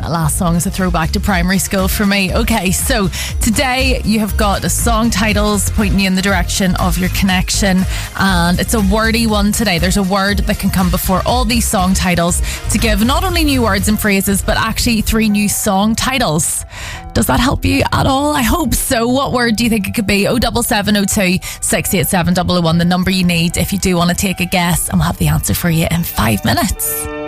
That last song is a throwback to primary school for me. Okay, so today you have got song titles pointing you in the direction of your connection, and it's a wordy one today. There's a word that can come before all these song titles to give not only new words and phrases, but actually 3 new song titles. Does that help you at all? I hope so. What word do you think it could be? 07702 687 001, the number you need if you do want to take a guess, and we'll have the answer for you in 5 minutes.